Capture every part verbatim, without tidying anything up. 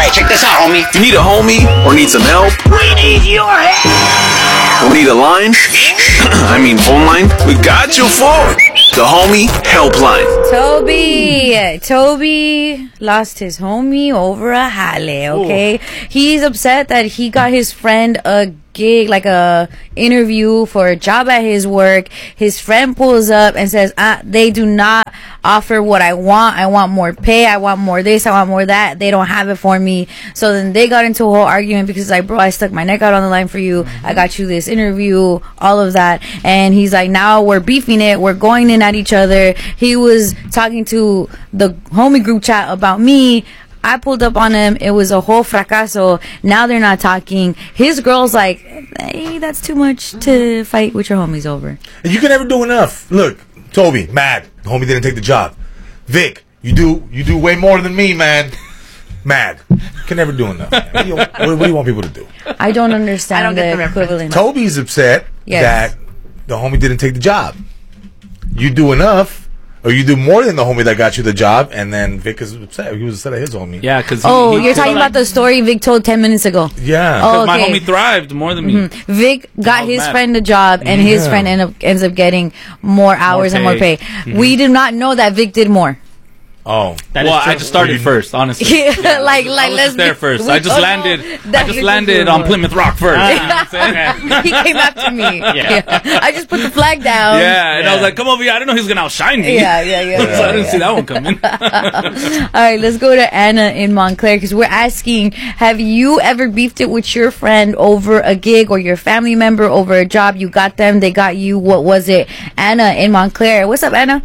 Hey, check this out, homie. You need a homie or need some help? We need your help. Or need a line? I mean phone line? We got you for the Homie Helpline. Toby, Toby lost his homie over a jale, okay? Ooh. He's upset that he got his friend a gig, like a interview for a job at his work. His friend pulls up and says, ah, they do not offer what I want. I want more pay. I want more this. I want more that. They don't have it for me. So then they got into a whole argument because like, bro, I stuck my neck out on the line for you. I got you this interview, all of that. And he's like, now we're beefing it. We're going in at each other. He was talking to the homie group chat about me. I pulled up on him. It was a whole fracaso. Now they're not talking. His girl's like, hey, that's too much to fight with your homies over. And you can never do enough. Look, Toby, mad. The homie didn't take the job. Vic, you do you do way more than me, man. Mad. You can never do enough. What do, you, what, what do you want people to do? I don't understand I don't the, the equivalent. Toby's upset yes. that the homie didn't take the job. You do enough. Or you do more than the homie that got you the job, and then Vic is upset. He was upset at his homie. Yeah, because oh, he, you're talking about the story Vic told ten minutes ago. Yeah, oh, okay. My homie thrived more than me. Mm-hmm. Vic got his mad. friend a job, and yeah. his friend end up, ends up getting more hours more and more pay. Mm-hmm. We did not know that Vic did more. Oh, that well, I just started first, honestly. Yeah, yeah, like, I was, like, I was let's there be, first. I just landed. I just landed on Plymouth Rock first. You know what I'm saying? He came after me. Yeah. yeah, I just put the flag down. Yeah, and yeah. I was like, "Come over here." I didn't know he was gonna outshine me. Yeah, yeah, yeah. so yeah I didn't yeah. see that one coming. All right, let's go to Anna in Montclair because we're asking: have you ever beefed it with your friend over a gig or your family member over a job? You got them, they got you. What was it? Anna in Montclair. What's up, Anna?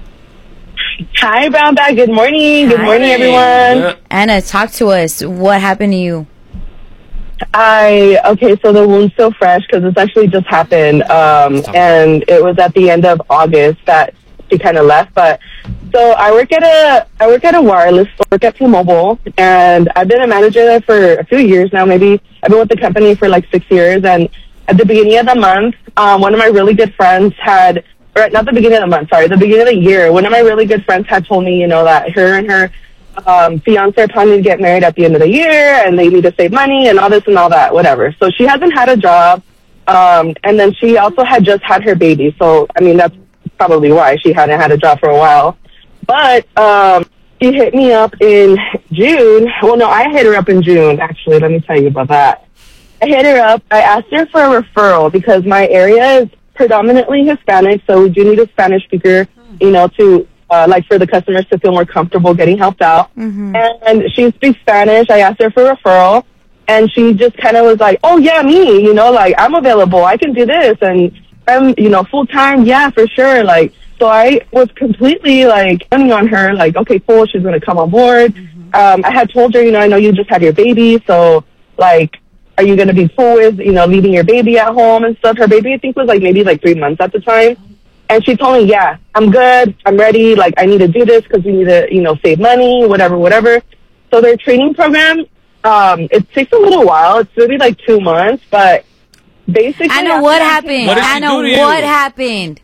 Hi, Brown Bag. Good morning. Good Hi. morning, everyone. Yeah. Anna, talk to us. What happened to you? I, okay, so the wound's still fresh because this actually just happened. Um, and it was at the end of August that she kind of left. But so I work at a, I work at a wireless store, work at T-Mobile, and I've been a manager there for a few years now. Maybe I've been with the company for like six years. And at the beginning of the month, um, one of my really good friends had, or not the beginning of the month, sorry, the beginning of the year, one of my really good friends had told me, you know, that her and her um, fiance are planning to get married at the end of the year, and they need to save money and all this and all that, whatever. So she hasn't had a job, um, and then she also had just had her baby. So, I mean, that's probably why she hadn't had a job for a while. But um, she hit me up in June. Well, no, I hit her up in June, actually. Let me tell you about that. I hit her up. I asked her for a referral because my area is predominantly Hispanic, so we do need a Spanish speaker, you know, to, uh, like, for the customers to feel more comfortable getting helped out. Mm-hmm. And she speaks Spanish. I asked her for a referral, and she just kind of was like, oh, yeah, me, you know, like, I'm available. I can do this, and I'm, you know, full-time, yeah, for sure. Like, so I was completely, like, counting on her, like, okay, cool, she's going to come on board. Mm-hmm. Um, I had told her, you know, I know you just had your baby, so, like, are you going to be cool with, you know, leaving your baby at home and stuff? Her baby, I think, was like maybe like three months at the time. And she told me, yeah, I'm good. I'm ready. Like, I need to do this because we need to, you know, save money, whatever, whatever. So their training program, um, it takes a little while. It's maybe like two months, but basically. Anna, what happened? What Anna, what happened?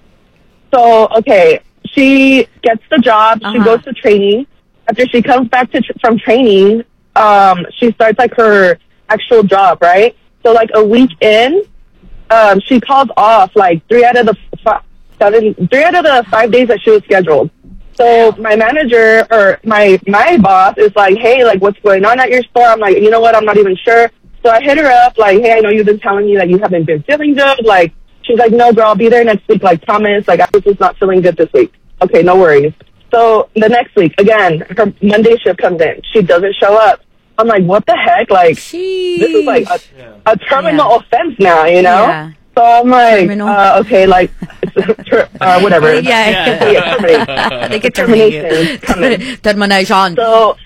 So, okay, she gets the job. Uh-huh. She goes to training. After she comes back to tr- from training, um, she starts like her actual job, right? So like a week in, um, she calls off like three out of the f- seven, three out of the five days that she was scheduled. So my manager or my my boss is like, hey, like what's going on at your store? I'm like, you know what? I'm not even sure. So I hit her up like, hey, I know you've been telling me that you haven't been feeling good. Like she's like, no, girl, I'll be there next week. Like promise. Like I was just not feeling good this week. Okay, no worries. So the next week, again, her Monday shift comes in. She doesn't show up. I'm like, what the heck? Like, Sheesh. This is like a, yeah. a terminal yeah. offense now, you know? Yeah. So I'm like, uh, okay, like, uh, whatever. Yeah, yeah. yeah they get termination. Termination. So,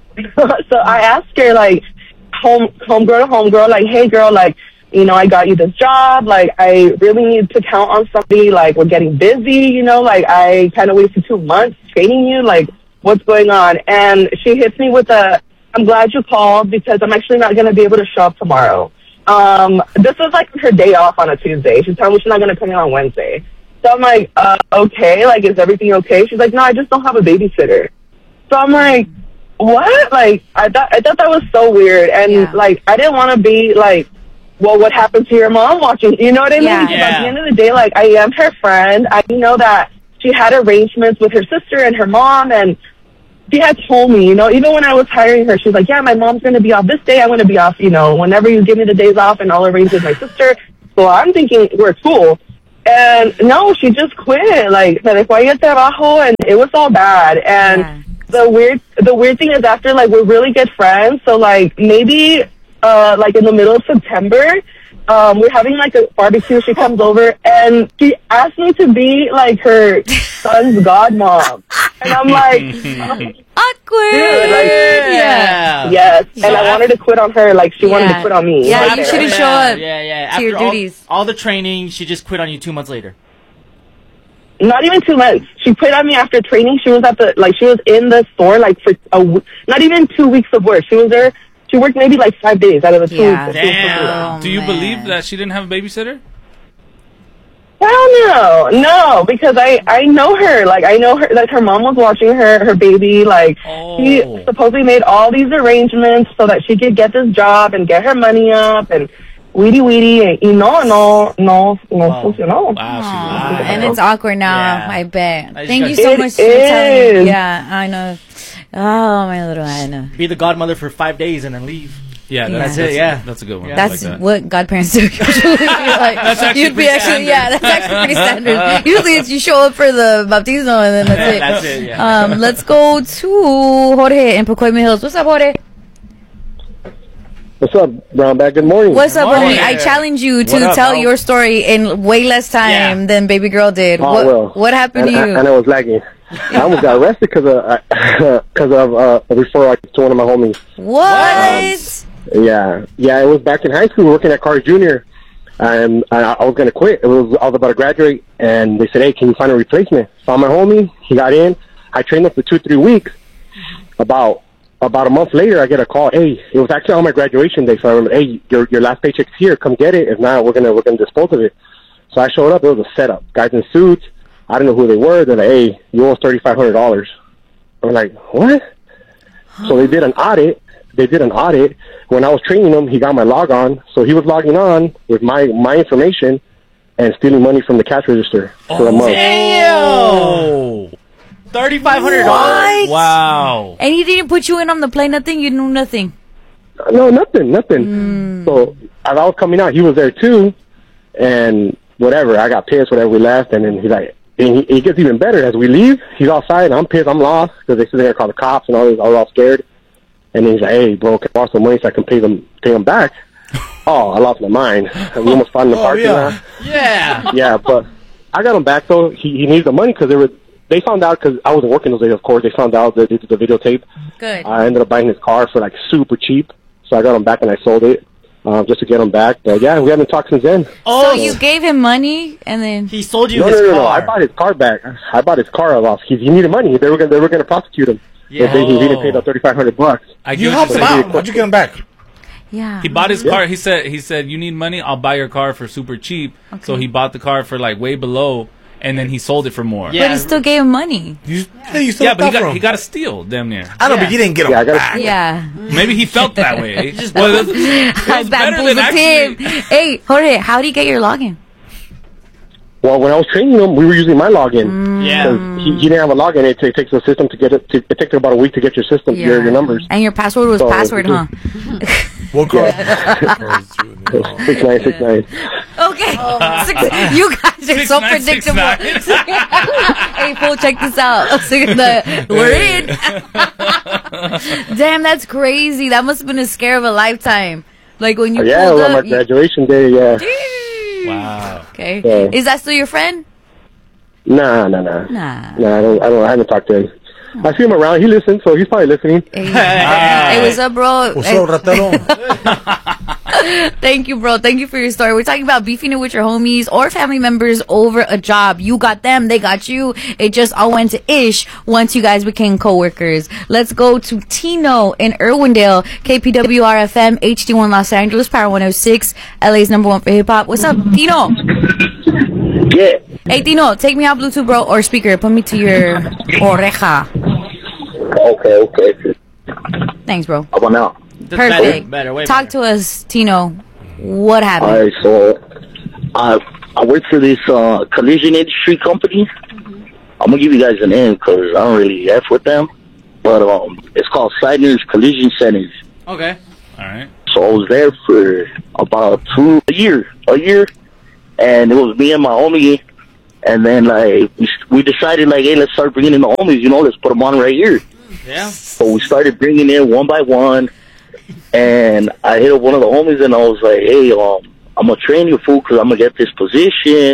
so I asked her, like, home, homegirl to homegirl, like, hey, girl, like, you know, I got you this job. Like, I really need to count on somebody. Like, we're getting busy, you know? Like, I kind of wasted two months training you. Like, what's going on? And she hits me with a, I'm glad you called because I'm actually not going to be able to show up tomorrow. Um, this was like her day off on a Tuesday. She's telling me she's not going to come in on Wednesday. So I'm like, uh, okay, like, is everything okay? She's like, no, I just don't have a babysitter. So I'm like, what? Like, I thought I thought that was so weird, and Yeah. like, I didn't want to be like, well, what happened to your mom watching? You know what I mean? Yeah. Because at Yeah. the end of the day, like, I am her friend. I know that she had arrangements with her sister and her mom, and she had told me, you know, even when I was hiring her, she's like, yeah, my mom's going to be off this day. I'm going to be off, you know, whenever you give me the days off, and I'll arrange with my sister. So I'm thinking we're cool. And no, she just quit. Like, se dejó ahí el trabajo, and it was all bad. And Yeah. the weird, the weird thing is after, like, we're really good friends. So, like, maybe, uh, like in the middle of September, um, we're having like a barbecue. She comes over and she asked me to be like her son's godmom. And I'm like, Awkward. Dude, like- yeah. yes. So And I af- wanted to quit on her like she wanted Yeah. to quit on me. Yeah, right you there. should've yeah, show up Yeah, yeah. to After your all, duties. all the training, she just quit on you two months later. Not even two months. She quit on me after training. She was at the, like, she was in the store like for a, w- not even two weeks of work. She was there. She worked maybe like five days out of the two Yeah. weeks. that she was supposed to work. Damn. Oh, Do you man. believe that she didn't have a babysitter? Hell no, no, because I I know her. Like, I know her. Like, her mom was watching her her baby. Like, she Oh. supposedly made all these arrangements so that she could get this job and get her money up and weedy weedy. And y no, no, no, no Wow. funcionó. Wow, she Aw, lied. and it's awkward now. Yeah. I bet. I just Thank got- you so It much for telling me. is. Yeah, I know. Oh, my little Anna. Be the godmother for five days and then leave. Yeah, That's that's, it, yeah. That's a good one. Yeah. I That's like that. what godparents do usually. Like, actually you'd be pretty actually, standard. yeah, that's actually pretty standard. Usually it's you show up for the baptismo and then that's it. That's it, yeah. Um, let's go to Jorge in Pacoima Hills. What's up, Jorge? What's up, Brownback? Good morning. What's up, morning. homie? I challenge you to What up, tell bro? your story in way less time Yeah. than Baby Girl did. Oh, what well. what happened and, to you? I, and I was lagging. I almost got arrested because of because of uh, a referral to one of my homies. what? Yeah, yeah. It was back in high school, working at Carter Junior, and I, I was gonna quit. It was I was about to graduate, and they said, "Hey, can you find a replacement?" Found my homie. He got in. I trained him for two, three weeks. About about a month later, I get a call. Hey, it was actually on my graduation day, so I remember. Hey, your your last paycheck's here. Come get it. If not, we're gonna we're gonna dispose of it. So I showed up. It was a setup. Guys in suits. I don't know who they were. They're like, "Hey, you owe us thirty-five hundred dollars." I'm like, "What?" So they did an audit. They did an audit. When I was training him, he got my log on. So he was logging on with my my information and stealing money from the cash register for a month. Damn. Thirty-five hundred dollars. What? Wow. And he didn't put you in on the play, nothing? You knew nothing? No, nothing, nothing. So as I was coming out, he was there too, and whatever. I got pissed. Whatever, we left, and then he's like, and he, it gets even better as we leave. He's outside, and I'm pissed. I'm lost because they said they're gonna call the cops and all this. I was all scared. And then he's like, "Hey, bro, can I borrow some money so I can pay them pay them back?" Oh, I lost my mind. And we almost fought in the Oh, parking yeah. lot. Yeah. Yeah, but I got him back though. He he needed the money because they were. They found out because I wasn't working those days. Of course, they found out that they did the videotape. Good. I ended up buying his car for like super cheap, so I got him back and I sold it uh, just to get him back. But yeah, we haven't talked since then. Oh, So you gave him money and then... he sold you No, his no, no, no. car. I bought his car back. I bought his car off. He, he needed money. They were gonna, they were going to prosecute him. Yeah. If they, he didn't pay the thirty-five hundred bucks. I You get helped what him you're out. saying. How'd you get him back? Yeah. He bought his car. He said, "He said you need money. I'll buy your car for super cheap." So he bought the car for like way below, and then he sold it for more. Yeah. But he still gave him money. You, yeah, you still yeah, but he got got he got a steal, damn near. I know, but you didn't get him Yeah, I gotta- back. Yeah. Maybe he felt that way. just- Well, it was- it I was better bamboozled than him. actually. Hey, Jorge, how did he get your login? Well, when I was training him, we were using my login. Yeah. 'Cause He, he didn't have a login. It, it takes a system to get it. To, it takes about a week to get your system, your, your numbers. And your password was So, password, we huh? What car? Six nine six nine. Okay. Six, you guys are Six so nine, six predictable. nine. Hey, Paul, check this out. We're in. Damn, that's crazy. That must have been a scare of a lifetime. Like when you Yeah, it pulled was on my up. you- graduation day. Yeah. Wow. Okay. Yeah. Is that still your friend? Nah, nah, nah. Nah. Nah, I don't. I don't. I haven't talked to him. I see him around. He listens, so he's probably listening. Hey, hey, what's up, bro? What's Hey, up, Ratero? Thank you, bro. Thank you for your story. We're talking about beefing it with your homies or family members over a job. You got them, they got you. It just all went to ish once you guys became coworkers. Let's go to Tino in Irwindale, K P W R F M, H D one Los Angeles, Power one oh six, L A's number one for hip hop. What's up, Tino? Yeah. Hey, Tino, take me out Bluetooth, bro, or speaker. Put me to your oreja. Okay. Okay. Thanks, bro. How about now? Perfect. Better, way Talk to us, Tino. What happened? All right, so I I work for this uh, collision industry company. Mm-hmm. I'm gonna give you guys a name because I don't really f with them, but um, it's called Sidner's Collision Centers. Okay. All right. So I was there for about two a year, a year, and it was me and my homie. And then like we, we decided like, hey, let's start bringing in the homies. You know, let's put them on right here. Yeah. So we started bringing in one by one, and I hit up one of the homies and I was like, hey, um, I'm gonna train you, fool, because I'm gonna get this position,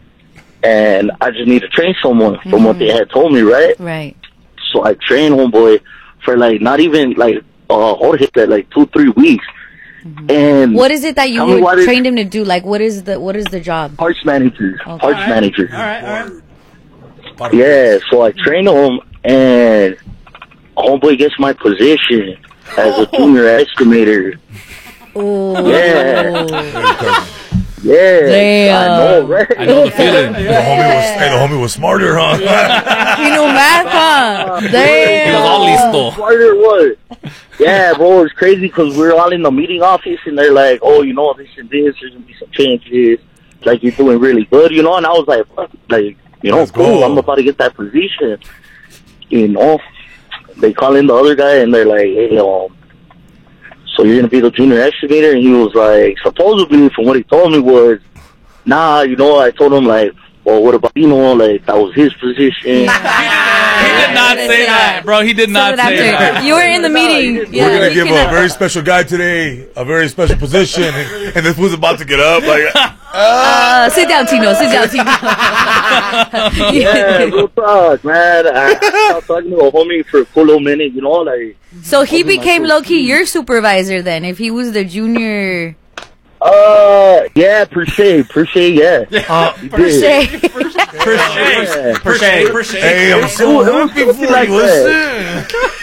and I just need to train someone from mm-hmm. what they had told me, right? Right. So I trained homeboy for like not even like uh, Jorge, like two three weeks. Mm-hmm. And what is it that you were trained him to do? Like, what is the what is the job? Parts manager. Okay. Parts all right. manager. All right, all right. Yeah, so I trained him, and homeboy gets my position as a junior estimator. Oh. Yeah. Yeah. Damn. I know, right? I know the feeling. The homie was, hey, the homie was smarter, huh? He knew math, huh? Damn. He was all listo. Smarter what? Yeah, bro, it's crazy because we're all in the meeting office and they're like, oh, you know, this and this, there's going to be some changes. Like, you're doing really good, you know? And I was like, fuck, like, you know, Let's cool, go. I'm about to get that position. You know? They call in the other guy and they're like, hey, um, so you're going to be the junior estimator? And he was like, supposedly, from what he told me was, nah, you know, I told him, like, well, what about, you know, like, that was his position. He did not say that, bro. He did not say that. You were in the meeting. Yeah, We're gonna you give cannot- a very special guy today a very special position, and, and this was about to get up. Like, Uh, sit down, Tino. Sit down, Tino. Yeah, real talk, man. I, I was talking to a homie for a cool little minute, you know, like. So he became low key your supervisor then, if he was the junior. Uh, yeah, per se, per se, yeah. uh, Per se. Per se. Per se. Per se. hey, I'm so happy for you. like Listen.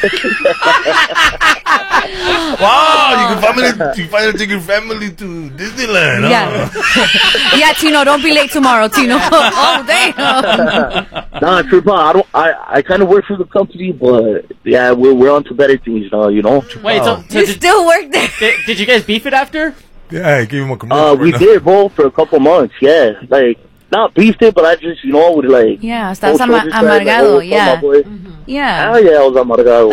Wow, you can finally, you finally take your family to Disneyland. Huh? Yeah. Yeah, Tino, don't be late tomorrow, Tino. Oh, damn. Nah, true, bro. I don't. I, I kind of work for the company, but yeah, we're we're on to better things now, you know. Wait, so, so You did, still work there. did, did you guys beef it after? Yeah, I gave him a commercial. Uh, we right now. did, bro, for a couple months. Yeah, like not beefed it, but I just, you know, would like. Yeah, estás go ama- shoulder side, like, amargado, oh, what's up, yeah. my boy? Yeah. Hell yeah, I was amargado.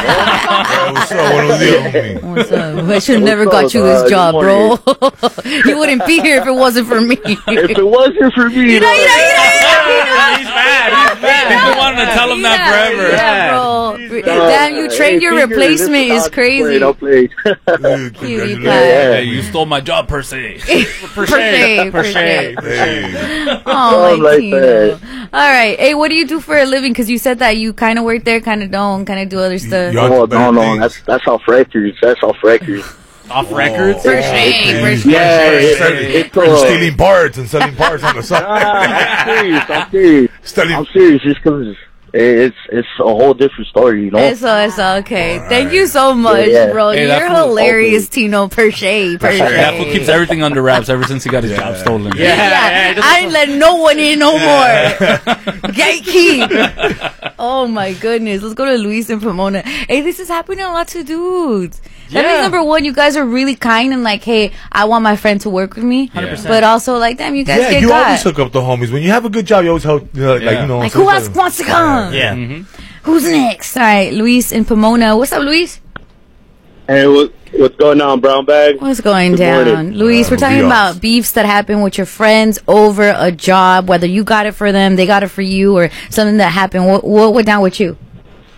Hey, what's up? Buenos dias, homie. What's up? I should have never What's got up, you this uh, job, good bro. You wouldn't be here if it wasn't for me. If it wasn't for me, You know, you know, you know, you know, you know. He's mad. He's mad. He's been wanting to tell him that Yeah, forever. Yeah, bro. Uh, Damn, you trained hey, your figure, replacement this is crazy. I'll play, I'll play. Dude, Cutie congratulations. pie. Hey, you stole my job, per se. Per Per se, per se. se. Hey. Oh, I'm my like Tino. that. All right. Hey, what do you do for a living? Because you said that you kind of work there, kind of don't, kind of do other stuff. You- Oh, better no, no, things. that's that's off records. That's off records. Off records? For shame, for shame. Yeah, it, Selling- it, it's You're uh, stealing parts and selling parts on the Ah, side. I'm serious. I'm serious. Stealing- I'm serious. Just because it's it's a whole different story, you know. Eso, eso, okay. Thank you so much, Yeah, yeah. bro. Hey, that You're fool- hilarious, Tino, per se, per That fool keeps se. everything under wraps ever since he got his job stolen. Yeah, yeah, yeah. I ain't letting no one in no more. Gatekeep. Oh my goodness. Let's go to Luis and Pomona. Hey, this is happening a lot to dudes. That means Yeah. number one, you guys are really kind and like, hey, I want my friend to work with me. one hundred percent. But also like, damn, you guys Yeah, get you got. always hook up the homies. When you have a good job, you always help. You know, like, Yeah. you know, Like, so who it's else wants to come? Yeah. Who's next? All right, Luis and Pomona. What's up, Luis? Hey, what, what's going on, Brown Bag? What's going Good down? morning. Luis, Uh, we're talking Dios. about beefs that happen with your friends over a job, whether you got it for them, they got it for you, or something that happened. What, what went down with you?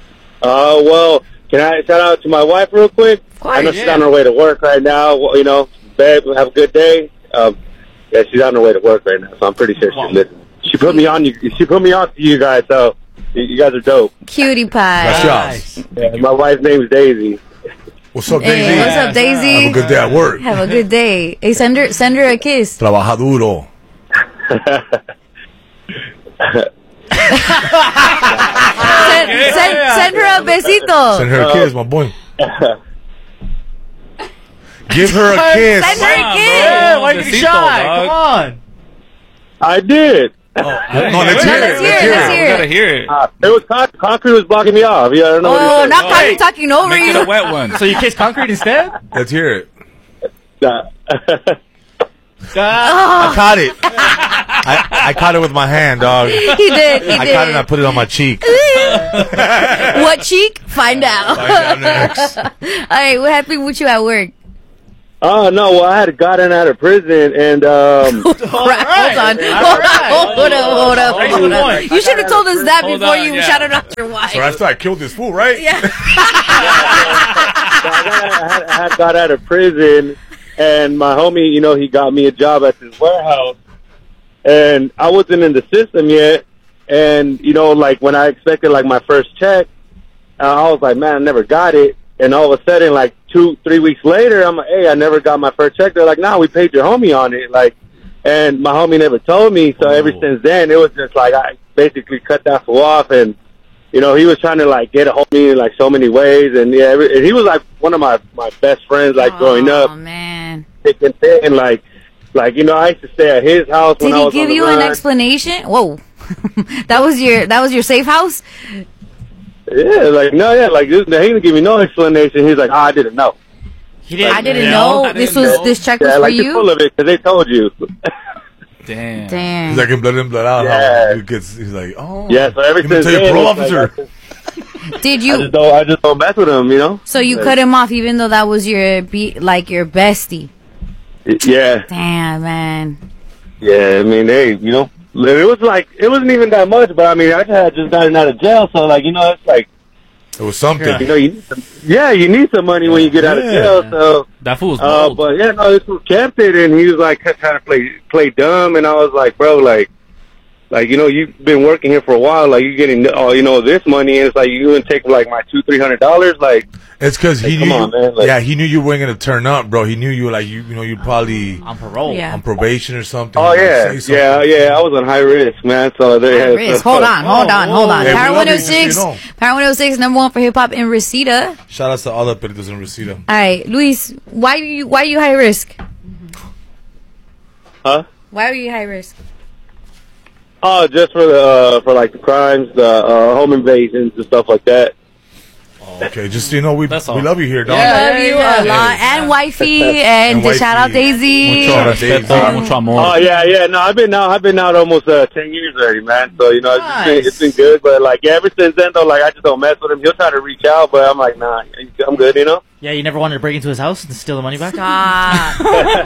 Uh, well, can I shout out to my wife real quick? course, I know she's yeah. on her way to work right now. Well, you know, babe, have a good day. Um, yeah, she's on her way to work right now, so I'm pretty sure she's listening. She put me on. You, she put me on to you guys, so you, you guys are dope. Cutie pie. That's yours. Yeah, my wife's name is Daisy. What's up, Daisy? Hey, what's up, Daisy? Have a good day at work. Have a good day. Hey, send her, send her a kiss. Trabaja duro. Send, send, send her a besito. Send her a kiss, my boy. Give her a kiss. Send her a kiss. Yeah, why are you Besito, shy? dog. Come on. I did. No, let's Wait, hear No, it. let's hear it, let's We hear gotta it. hear it. Uh, it was con- concrete was blocking me off. Yeah, I don't know. Oh, what not Oh, talking, hey. talking over Make it you. a wet one. So you kissed concrete instead? Let's hear it. Nah. I caught it. I, I caught it with my hand, dog. He did, he I caught it and I did. put it on my cheek. What cheek? Find out. Find out next. All right, what happened with you at work? Oh no! Well, I had gotten out of prison, and um, Right, hold on, hold on, hold on, hold on, Straight to hold the on. point. You should have told us that Hold before on, you yeah. shouted out your wife. So after I killed this fool, right? Yeah. I, got, I, had, I had got out of prison, and my homie, you know, he got me a job at this warehouse, and I wasn't in the system yet, and you know, like when I expected like my first check, uh, I was like, man, I never got it, and all of a sudden, like two, three weeks later, I'm like, hey, I never got my first check. They're like, nah, we paid your homie on it, like, and my homie never told me, so ever Oh. since then, it was just like I basically cut that fool off, and you know, he was trying to like get a hold of me in like so many ways, and yeah, every- and he was like one of my my best friends, like growing up, Oh man. thick and thin, like, like you know, I used to stay at his house Did when I he was give on the you an run. explanation? Whoa. that was your that was your safe house? Yeah, like no, yeah, like this, he didn't give me no explanation. He's like, oh, I didn't know. He didn't. I didn't Yeah. know I this didn't was know. this check was Yeah, for like you're full you. of it because they told you. Damn. Damn. He's like in blood in, blood out. Yeah. How he gets, he's like, oh. Yeah, so ever Give me since to your then, parole it's like, officer. I just- Did I you just don't, I just don't mess with him, you know. so you Like, cut him off even though that was your be like your bestie? Yeah, Damn, man. yeah. I mean, hey, you know, it was like it wasn't even that much, but I mean, I had just gotten out of jail, so like, you know, it's like, It was something. you know, you need some, yeah, you need some money when you get out of Yeah. jail, so. That fool was Uh, bold. but yeah, no, this fool kept it, and he was like trying to play play dumb, and I was like, bro, like, like you know, you've been working here for a while, like you're getting all you know this money, and it's like you gonna take like my two three hundred dollars, like. It's because he Hey, come knew. on, you, man, like- yeah, he knew you weren't gonna turn up, bro. He knew you were like you. You know, you'd probably On parole. Yeah. on probation or something. Oh He'd yeah, say something. yeah, yeah. I was on high risk, man. So they had Riz, hold on, hold on, hold on. Hey, we Power love you, one oh just so you six, know. Power one oh six, number one for hip hop in Reseda. Shout out to all the peritos in Reseda. All right, Luis, why you why you high risk? Huh? Why were you high risk? Oh, just for the uh, for like the crimes, the uh, home invasions and stuff like that. Okay, just so you know, we That's we all. love you here, dog. Love you yeah. a lot, and wifey, and, And to shout out wifey. Daisy. Mucho Shout out respeto, Daisy. mucho amor. Oh yeah, yeah. No, I've been out. I've been out almost uh, ten years already, man. So you know, it's, Nice. been, it's been good. But like, yeah, ever since then though, like I just don't mess with him. He'll try to reach out, but I'm like, nah, I'm good. You know. Yeah, you never wanted to break into his house and steal the money back? Stop.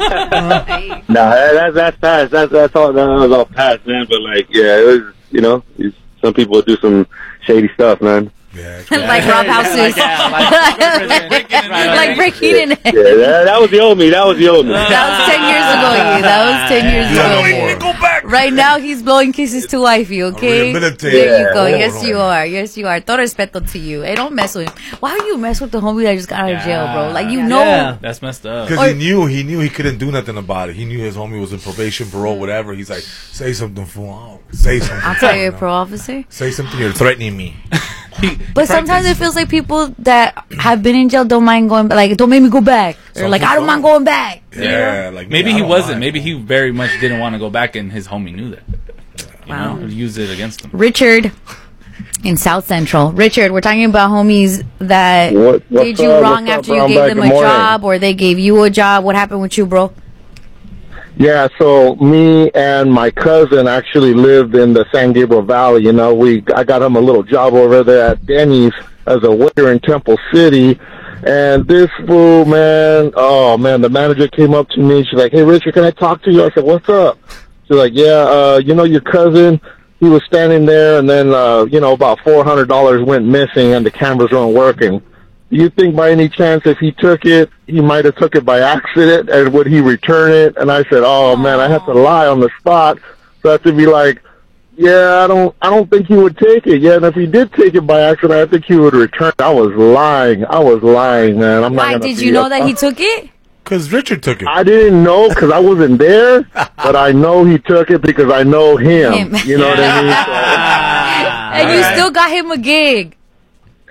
Nah, that, that's past. That's that's all. That was all past, man. But like, yeah, it was. You know, it's, some people do some shady stuff, man. Yeah, it's like rob houses. yeah, like- like breaking in. Yeah, that, that was the old me. That was the old me. That was ten years ago, you. That was ten years Yeah, ago. no more. Right now, he's blowing kisses to wifey, okay? Rehabilitated. There you go. Yeah. Yes, you are. Yes, you are. Todo respeto to you. Hey, don't mess with him. Why would you mess with the homie that just got out of jail, bro? Like, you know. Yeah. That's messed up. Because he knew he knew he couldn't do nothing about it. He knew his homie was in probation, parole, whatever. He's like, say something, fool. Oh, say something. I'll tell you, know? pro officer. Say something. You're threatening me. But sometimes it feels like people that have been in jail don't mind going, like, don't make me go back. Or Some like, I don't people mind going back. Yeah, like Maybe me, I he don't wasn't. mind. Maybe he very much didn't want to go back, and his homie knew that. You Wow. know, use it against him. Richard in South Central. Richard, we're talking about homies that What- what's did you up? wrong What's up, after you Brown gave Bag? them Good a morning. job or they gave you a job. What happened with you, bro? Yeah, so me and my cousin actually lived in the San Gabriel Valley. You know, we I got him a little job over there at Denny's as a waiter in Temple City. And this fool, man, oh man, the manager came up to me. She's like, "Hey, Richard, can I talk to you?" I said, "What's up?" She's like, "Yeah, uh, you know your cousin, he was standing there, and then uh, you know about four hundred dollars went missing, and the cameras weren't working. Do you think by any chance if he took it, he might have took it by accident, and would he return it?" And I said, "Oh man, I had to lie on the spot, so I had to be like, yeah, I don't, I don't think he would take it. Yeah, and if he did take it by accident, I think he would return." I was lying. I was lying, man. I'm not Why? gonna Did be you know a- that he took it? Because Richard took it. I didn't know because I wasn't there, but I know he took it because I know him. Him. You know what I mean? So, And you still got him a gig.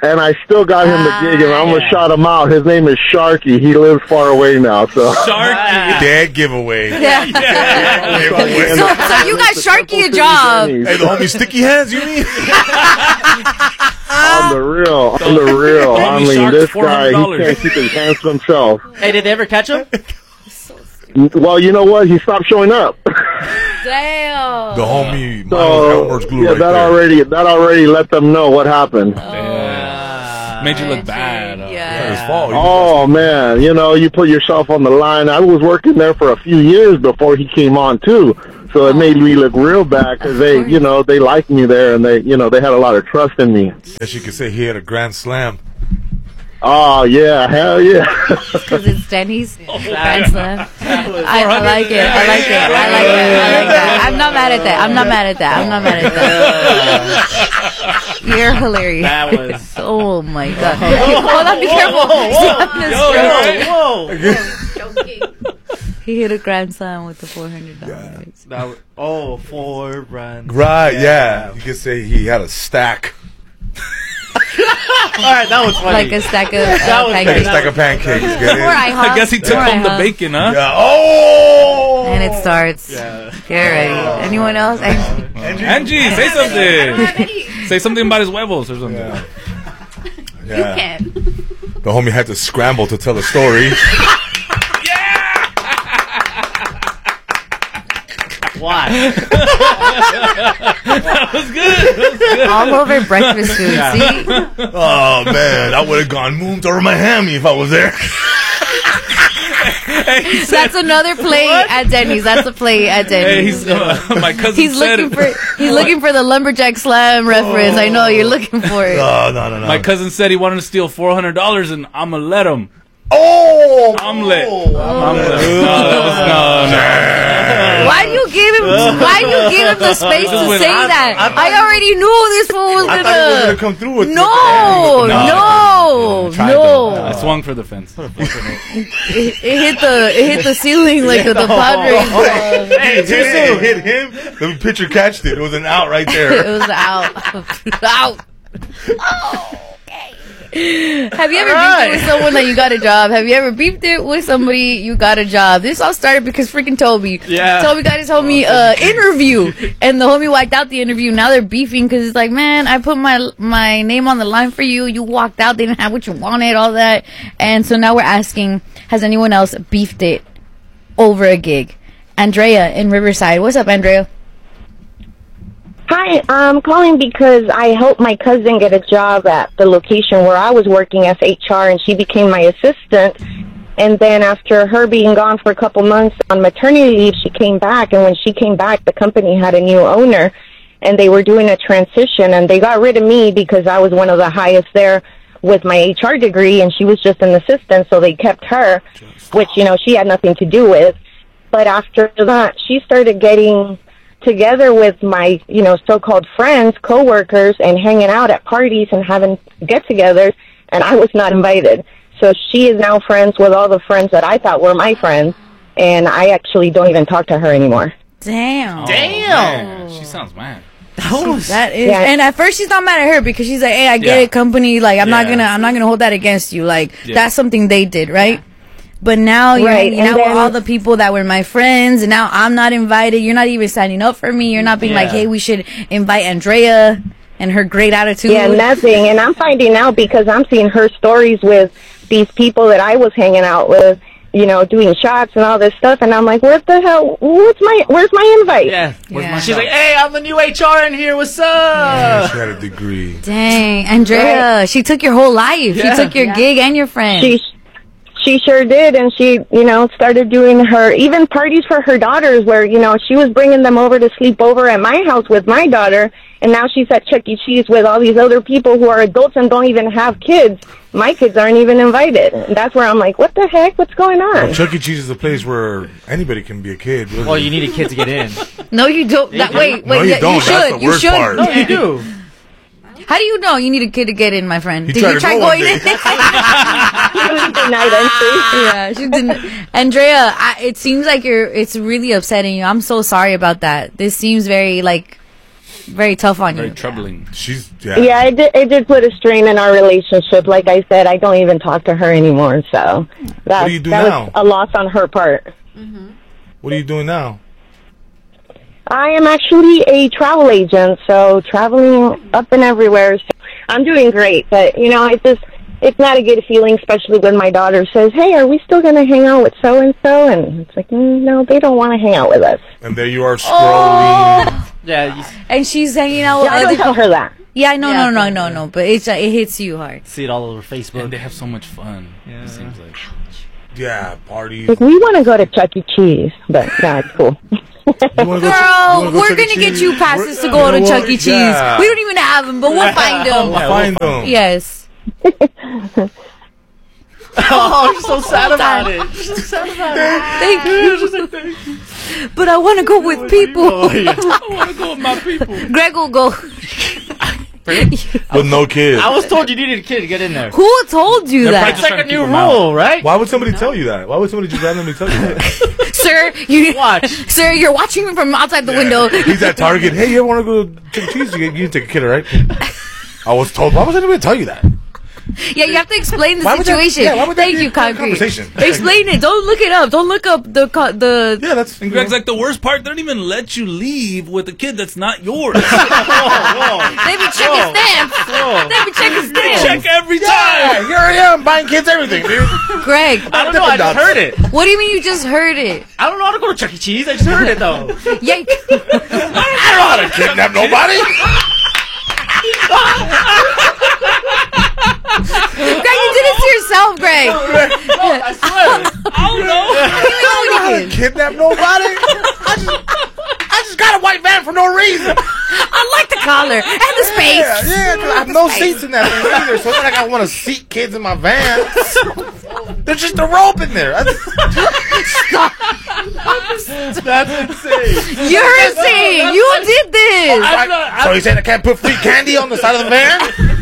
and I still got him the gig, and I'm gonna shout him out. His name is Sharky. He lives far away now, so Sharky. Dead giveaway. Yeah. Dead giveaway. So, so you got Sharky a job. Hey, the homie Sticky Hands, you mean? On the real, on the real. I Homie mean, Shark's this guy, he four hundred dollars. can't keep his hands to himself. Hey, did they ever catch him? Well, you know what? He stopped showing up. Damn. The homie Miles So, Elmer's glue yeah, right that there. already, that already let them know what happened. Yeah. Made you look bad. uh, Yeah. His fault. Oh man, you know, you put yourself on the line. I was working there for a few years before he came on too, so it made me look real bad because they, you know, they liked me there and they, you know, they had a lot of trust in me. Guess you could say he had a grand slam. Oh yeah, hell yeah. Because it's Denny's Grand Slam. I, I like it. I like it. I like it. I like that. I'm not mad at that. I'm not mad at that. I'm not mad at that. You're hilarious. That was. Oh my god. Hold on, be careful. He hit a grand slam with the four hundred dollars. That was, oh, four runs. Right, yeah. You could say he had a stack. All right, that was funny. Like a stack of uh, That was Like a pancakes. stack of pancakes. Get it? More I I guess he took More home the I bacon, huh? Yeah. Oh! And it starts. Yeah. Get ready. Anyone else? Angie, say something. Say something about his huevos or something. Yeah. You Yeah. can. The homie had to scramble to tell a story. Why? That was good. That was good. All over breakfast food. Yeah. See? Oh, man. I would have gone moons over Miami if I was there. That's another play at Denny's. That's a play at Hey, Denny's. he's, uh, my cousin He's said looking it. for he's looking for the lumberjack slam reference. I know you're looking for it. No, no, no, no. My cousin said he wanted to steal four hundred dollars, and I'm gonna let him. Oh! Omelet. Oh. Omelet. No, that was, no, no. Why do you give him? Why do you give him the space to went- say I- that? I I, thought- already knew this fool was I gonna. thought he was going to come through with no, with the- no, Tried no. though. I swung for the fence. It, it hit the it hit the ceiling like the Padres. ball. Hey, it hit, it hit him. The pitcher catched it. It was an out right It there. was out, out. Oh, okay. Have you ever All beefed right. it with someone that you got a job? Have you ever beefed it with somebody you got a job? This all started because freaking Toby. Yeah. Toby got his homie uh, interview, and the homie wiped out the interview. Now they're beefing because it's like, man, I put my my name on the line for you. You walked out. They didn't have what you wanted, all that. And so now we're asking, has anyone else beefed it over a gig? Andrea in Riverside. What's up, Andrea? Hi, I'm calling because I helped my cousin get a job at the location where I was working as H R, and she became my assistant. And then after her being gone for a couple months on maternity leave, she came back, and when she came back, the company had a new owner, and they were doing a transition, and they got rid of me because I was one of the highest there with my H R degree, and she was just an assistant, so they kept her, which, you know, she had nothing to do with. But after that, she started getting together with my, you know, so-called friends, coworkers, and hanging out at parties and having get-togethers, and I was not invited. So she is now friends with all the friends that I thought were my friends, and I actually don't even talk to her anymore. Damn. Oh, Damn. man. She sounds mad. That is, Yeah. and at first she's not mad at her because she's like, "Hey, I get Yeah. it, company. Like, I'm not Yeah. gonna, I'm not gonna hold that against you. Like, Yeah. that's something they did, right?" But now you're Right, hanging and out with then- all the people that were my friends, and now I'm not invited. You're not even signing up for me. You're not being like, Yeah. "Hey, we should invite Andrea and her great attitude." Yeah, nothing. And I'm finding out because I'm seeing her stories with these people that I was hanging out with, you know, doing shots and all this stuff. And I'm like, what the hell? What's my, where's my invite? Yeah. Where's my She's like, hey, I'm the new H R in here. What's up? She had a degree. Dang, Andrea, she took your whole life. Yeah. She took your gig and your friend. She, she sure did. And she, you know, started doing her, even parties for her daughters where, you know, she was bringing them over to sleep over at my house with my daughter. And now she's at Chuck E. Cheese with all these other people who are adults and don't even have kids. My kids aren't even invited. And that's where I'm like, what the heck? What's going on? Chuck E. Cheese is a place where anybody can be a kid. Really. Well, you need a kid to get in. no, you don't. That, do. wait, wait. No, you yeah, don't. You That's should. the You worst should. part. No, you do. How do you know you need a kid to get in, my friend? He Did tried you to try go one going in? day. She was denied entry. Yeah, she didn't. Andrea, I, it seems like you're. It's really upsetting you. I'm so sorry about that. This seems very like very tough on Very you. troubling. She's Yeah, it did, it did put a strain in our relationship. Like I said, I don't even talk to her anymore. So that, do you do that now? was a loss on her part. What are you doing now? I am actually a travel agent, so traveling up and everywhere. So I'm doing great, but you know, I just it's not a good feeling, especially when my daughter says, "Hey, are we still going to hang out with so and so?" And it's like, mm, no, they don't want to hang out with us. And there you are scrolling. Oh. Yeah, you And she's hanging out with Yeah, I other don't tell her that. Yeah, no, Yeah. no, no, no, no. But it's uh, it hits you hard. see it all over Facebook. And they have so much fun. Yeah. It seems like. Yeah, parties. Like, we want to go to Chuck E. Cheese, but nah, it's cool. You wanna go Girl, you wanna go we're Chuck E. gonna get Cheese? you passes to We're- go you to know Chuck what? E. Cheese. Yeah. We don't even have them, but we'll find them. We'll find them. Yes. Oh, you're so sad about it. You're so sad about it. Thank you. But I want to go with people. I want to go with my people. Greg will go. With no kids. I was told you needed a kid to get in there. Who told you They're that? practicing It's like a new people out. rule, right? Why would somebody tell you that? Why would somebody just randomly tell you that? Sir, you Watch. Sir, you're watching me from outside the window. He's at Target. Hey, you ever want to go to Chuck E. Cheese? You, you take a kid, right? I was told. Why was anybody tell you that? Yeah, you have to explain the Why would that- situation. yeah, why would that Thank be you, a Concrete. conversation? Explain it. Don't look it up. Don't look up the co- the. Yeah, that's. And Greg's like, the worst part, they don't even let you leave with a kid that's not yours. They be checking stamps. They be checking stamps. Check every Yeah, time. here I am buying kids everything, dude. Greg, I don't know. I just heard it. what do you mean you just heard it? I don't know how to go to Chuck E. Cheese. I just heard it though. Yeah. you- I don't know how to kidnap nobody. Greg, you did it to yourself, Greg. I swear. I don't know. I don't know how to kidnap nobody. I just, I just got a white van for no reason. I like the collar and the space. Yeah, yeah, 'cause I have no seats in that thing either, so it's not like I want to seat kids in my van. There's just a rope in there. I- That's insane. You're insane. You did this. I'm not, so you saying I can't put free candy on the side of the van?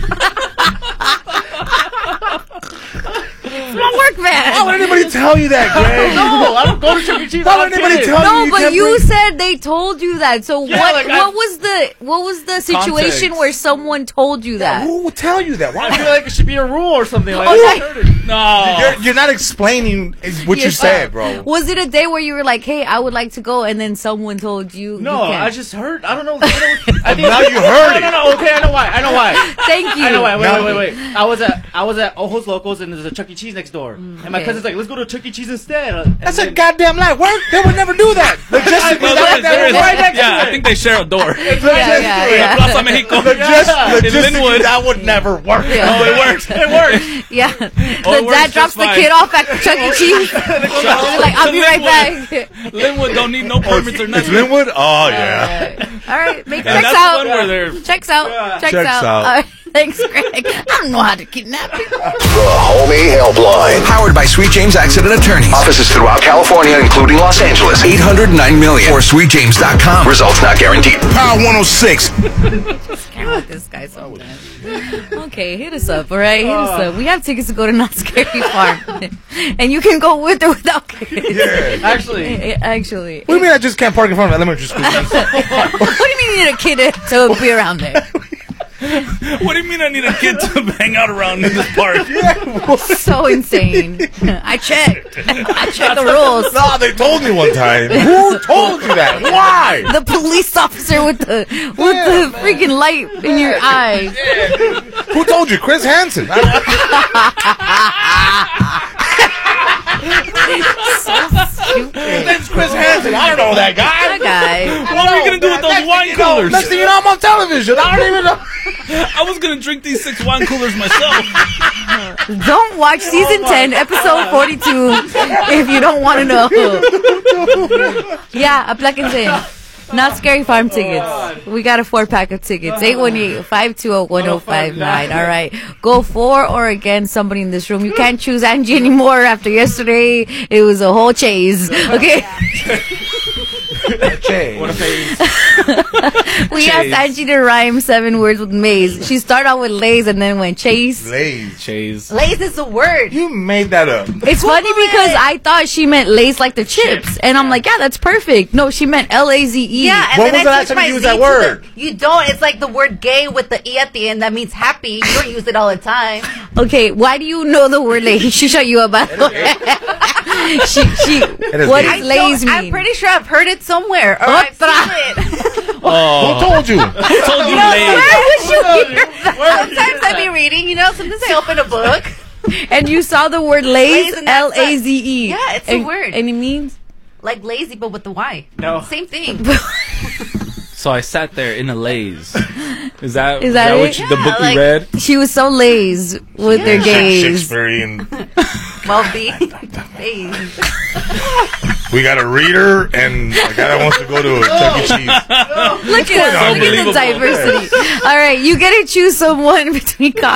It's my work van. Why would anybody tell you that, Greg? no, I don't go to Chuck E. Cheese. Why I would don't anybody get it. tell you No, you but can't you bring- said they told you that. So Yeah, what? like, what I- was the what was the situation Context. where someone told you that? Who would tell you that? Why? I feel like it should be a rule or something. Like, Oh, I yeah. just heard it. No. You're, you're not explaining what you Yes. said, bro. Was it a day where you were like, "Hey, I would like to go," and then someone told you? No, you can't? I just heard. I don't know. I, don't, I think Now you heard no, it. No, no, no. Okay, I know why. I know why. Thank you. I know why. Wait, Now- wait, wait, wait. I was at I was at Ojos Locos and there's a Chuck E. Cheese next door. And my okay. cousin's like, "Let's go to Chuck E. Cheese instead." And That's a then- goddamn lie. Work? They would never do that. Logistically, Well, that there would is- there never is- work. right next yeah, to I it. think they share a door. Yeah, yeah, In yeah. Plaza Mexico. Logis- Yeah. In logistically, Linwood. that would never work. Yeah. No, it works. It works. Yeah, Oh, the it works dad drops just the fine. kid off at Chuck E. Cheese. He's like, "I'll be right back." Linwood don't need no permits or It's nothing. Linwood? Oh, yeah. All right, make And checks that's out. the one where they're Checks out. Checks, Checks out. out. All right, thanks, Greg. I don't know how to kidnap people. The Homie Helpline. Powered by Sweet James Accident Attorneys. Offices throughout California, including Los Angeles. eight hundred nine million or sweet james dot com. Results not guaranteed. Power one oh six. Can't with this guy sometimes. Okay, hit us up, all right? Hit us up. We have tickets to go to Not Scary Farm. And you can go with or without kids. Yeah. Actually, Actually. What do you mean I just can't park in front of elementary school? What do you mean you need a kid to be around there? What do you mean I need a kid to hang out around in this park? So insane. I checked. I checked the rules. No, they told me one time. Who told you that? Why? The police officer with the with the freaking light in your eye. Who told you? Chris Hansen. So stupid. That's Chris Hansen. I don't know that guy. That guy. What are we gonna do with those wine coolers? Next thing you know, I'm on television. I don't even know. I was gonna drink these six wine coolers myself. Don't watch season ten, episode forty-two, if you don't want to know. Yeah, apláquense. Not Scary Farm tickets. We got a four pack of tickets. eight one eight, five two zero, one zero five nine. All right. Go for or against somebody in this room. You can't choose Angie anymore after yesterday. It was a whole chase. Okay? What a phase. We Chase. asked Angie to rhyme seven words with maze. She started out with Lays and then went Chase. Lays. Chase. Lays is a word. You made that up. It's funny because I thought she meant Lays like the chips. And I'm like, yeah, that's perfect. No, she meant L A Z E. Yeah, and When then was the I last switched time my you used Z that to word? the- you don't. It's like the word gay with the E at the end. That means happy. You don't use it all the time. Okay, why do you know the word Lays? She shut you up, by the way. she, she, is what gay. does Lays mean? I'm pretty sure I've heard it somewhere. Or I've seen it. Oh. Who told you? Who told you No, Lays? where would you hear that? Sometimes I be reading, you know, sometimes I open a book. And you saw the word Lays, Lays and that's L A Z E. Yeah, it's a and, word. And it means? Like lazy, but with the Y. No. Same thing. So I sat there in a laze. Is that, Is that what it? you, the Yeah, book like- you read? She was so lazy with their gaze. Shakespearean. Well, be. Lazy. We got a reader and a guy that wants to go to a Chuck E. Cheese. Look at us. Look at the Unbelievable. diversity. All right, you get to choose someone between coffee